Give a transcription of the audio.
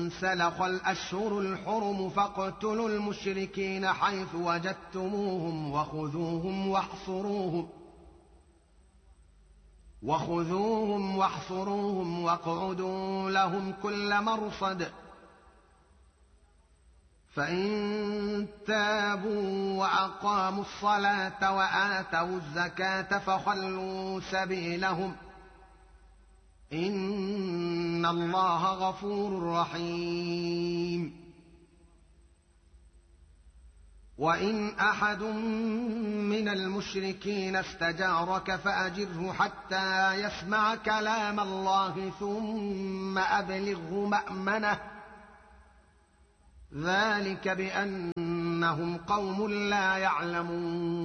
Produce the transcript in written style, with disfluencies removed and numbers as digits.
انسلخ الأشهر الحرم فاقتلوا المشركين حيث وجدتموهم وخذوهم واحصروهم واقعدوا لهم كل مرصد فإن تابوا وأقاموا الصلاة وآتوا الزكاة فخلوا سبيلهم إن الله غفور رحيم. وإن أحد من المشركين استجارك فأجره حتى يسمع كلام الله ثم أبلغه مأمنه ذلك بأنهم قوم لا يعلمون.